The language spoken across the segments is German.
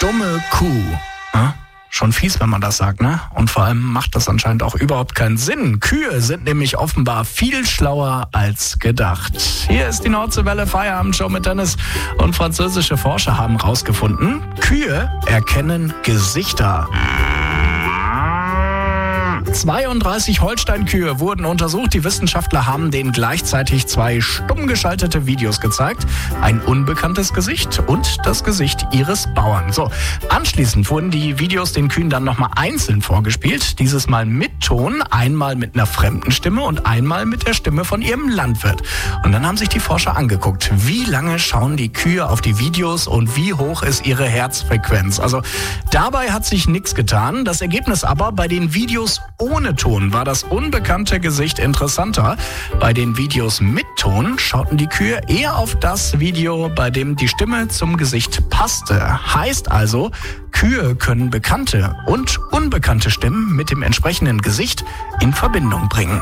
dumme Kuh. Ja? Schon fies, wenn man das sagt, ne? Und vor allem macht das anscheinend auch überhaupt keinen Sinn. Kühe sind nämlich offenbar viel schlauer als gedacht. Hier ist die Nordseewelle Feierabendshow mit Dennis. Und französische Forscher haben rausgefunden, Kühe erkennen Gesichter. 32 Holsteinkühe wurden untersucht. Die Wissenschaftler haben denen gleichzeitig 2 stumm geschaltete Videos gezeigt. Ein unbekanntes Gesicht und das Gesicht ihres Bauern. So, anschließend wurden die Videos den Kühen dann nochmal einzeln vorgespielt. Dieses Mal mit Ton, einmal mit einer fremden Stimme und einmal mit der Stimme von ihrem Landwirt. Und dann haben sich die Forscher angeguckt, wie lange schauen die Kühe auf die Videos und wie hoch ist ihre Herzfrequenz. Also dabei hat sich nichts getan. Das Ergebnis aber, bei den Videos ohne Ton war das unbekannte Gesicht interessanter. Bei den Videos mit Ton schauten die Kühe eher auf das Video, bei dem die Stimme zum Gesicht passte. Heißt also, Kühe können bekannte und unbekannte Stimmen mit dem entsprechenden Gesicht in Verbindung bringen.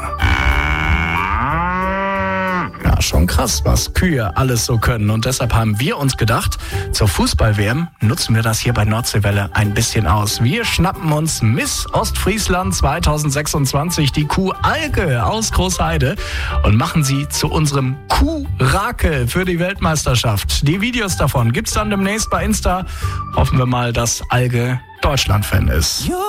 Ja, schon krass, was Kühe alles so können. Und deshalb haben wir uns gedacht, zur Fußball-WM nutzen wir das hier bei Nordseewelle ein bisschen aus. Wir schnappen uns Miss Ostfriesland 2026, die Kuh Alke aus Großheide, und machen sie zu unserem Kuh-Rakel für die Weltmeisterschaft. Die Videos davon gibt's dann demnächst bei Insta. Hoffen wir mal, dass Alke Deutschland-Fan ist.